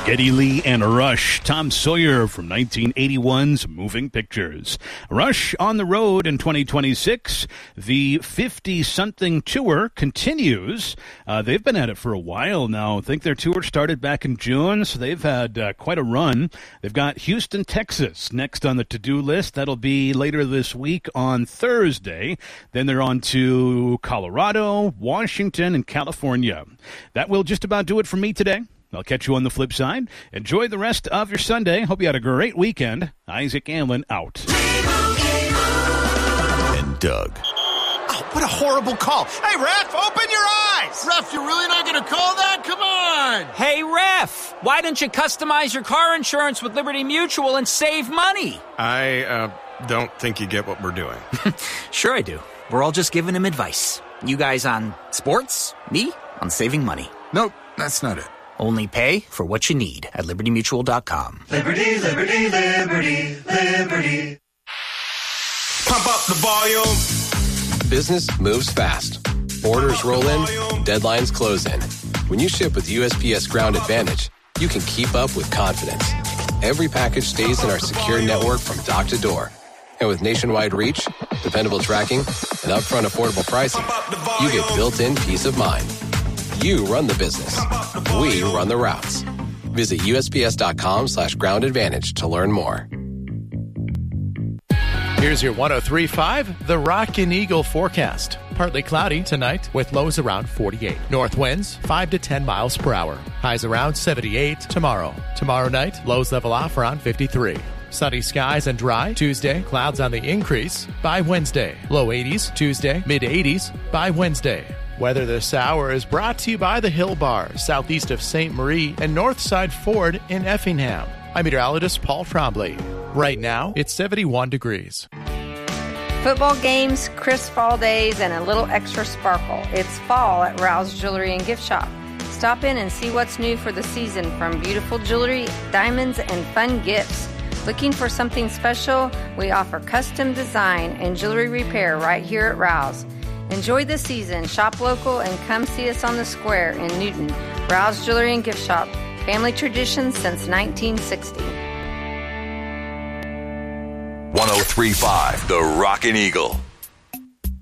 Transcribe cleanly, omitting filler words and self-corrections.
Geddy Lee and Rush, Tom Sawyer from 1981's Moving Pictures. Rush on the road in 2026. The 50-something tour continues. They've been at it for a while now. I think their tour started back in June, so they've had quite a run. They've got Houston, Texas next on the to-do list. That'll be later this week on Thursday. Then they're on to Colorado, Washington, and California. That will just about do it for me today. I'll catch you on the flip side. Enjoy the rest of your Sunday. Hope you had a great weekend. Isaac Allen out. And Doug. Oh, what a horrible call. Hey, ref, open your eyes. Ref, you're really not going to call that? Come on. Hey, ref, why don't you customize your car insurance with Liberty Mutual and save money? I don't think you get what we're doing. Sure I do. We're all just giving him advice. You guys on sports, me on saving money. Nope, that's not it. Only pay for what you need at LibertyMutual.com. Liberty, liberty, liberty, liberty. Pump up the volume. Business moves fast. Orders roll in, deadlines close in. When you ship with USPS Ground Advantage, you can keep up with confidence. Every package stays in our secure network from dock to door. And with nationwide reach, dependable tracking, and upfront affordable pricing, you get built-in peace of mind. You run the business. We run the routes. Visit USPS.com/Ground Advantage to learn more. Here's your 103.5, the Rockin' Eagle forecast. Partly cloudy tonight with lows around 48. North winds 5 to 10 miles per hour. Highs around 78 tomorrow. Tomorrow night, lows level off around 53. Sunny skies and dry. Tuesday, clouds on the increase. By Wednesday, low 80s. Tuesday, mid 80s. By Wednesday. Weather this hour is brought to you by the Hill Bar, southeast of St. Marie, and Northside Ford in Effingham. I'm meteorologist Paul Trombley. Right now, it's 71 degrees. Football games, crisp fall days, and a little extra sparkle. It's fall at Rouse Jewelry and Gift Shop. Stop in and see what's new for the season, from beautiful jewelry, diamonds, and fun gifts. Looking for something special? We offer custom design and jewelry repair right here at Rouse. Enjoy the season, shop local, and come see us on the square in Newton. Rouse Jewelry and Gift Shop. Family tradition since 1960. 103.5, the Rockin' Eagle.